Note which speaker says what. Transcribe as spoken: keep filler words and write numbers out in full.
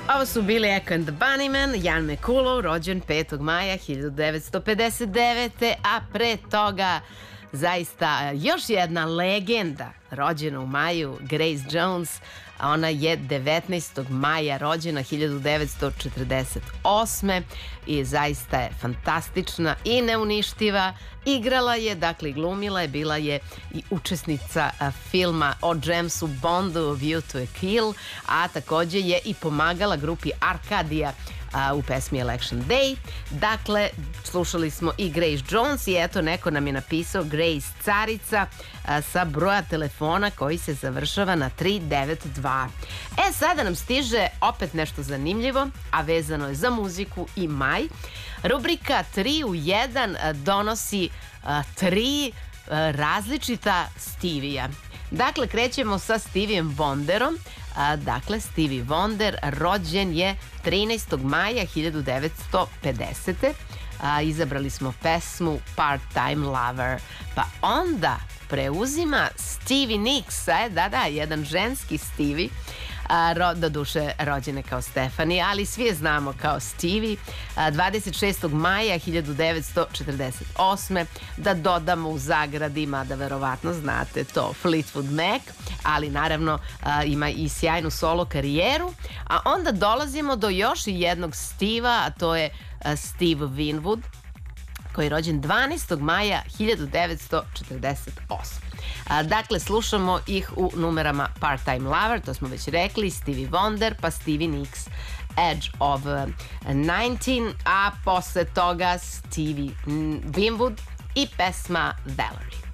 Speaker 1: Ovo su bili Echo and the Bunnymen, Jan McCullough, rođen petog maja hiljadu devetsto pedeset devete. a pre toga zaista još jedna legenda rođena u maju, Grace Jones. Ona je devetnaestog maja rođena hiljadu devetsto četrdeset osme i zaista je fantastična i neuništiva. Igrala je, dakle glumila je, bila je i učesnica filma o Jamesu Bondu, View to a Kill, a takođe je i pomagala grupi Arcadia a, u pesmi Election Day. Dakle, slušali smo i Grace Jones i eto neko nam je napisao Grace Carica a, sa broja telefona koji se završava na tri devet dva. E, sada nam stiže opet nešto zanimljivo, a vezano je za muziku i maj. Rubrika tri u jedan donosi a, tri a, različita Stevija. Dakle, krećemo sa Stevijem Wonderom. A, dakle, Stevie Wonder rođen je trinaestog maja hiljadu devetsto pedesete. A, izabrali smo pesmu Part-Time Lover. Pa onda preuzima Stevie Nicks, e, da, da, jedan ženski Stevie, a, ro, do duše rođene kao Stephanie, ali svi je znamo kao Stevie, a, dvadeset šestog maja hiljadu devetsto četrdeset osme. Da dodamo u zagradima, da verovatno znate to, Fleetwood Mac, ali naravno a, ima i sjajnu solo karijeru. A onda dolazimo do još jednog Steva, a to je a, Steve Winwood, koji je rođen dvanaestog maja hiljadu devetsto četrdeset osme. A, dakle, slušamo ih u numerama Part-Time Lover, to smo već rekli, Stevie Wonder, pa Stevie Nicks, Edge of devetnaest, a posle toga Stevie Winwood i pesma Valerie.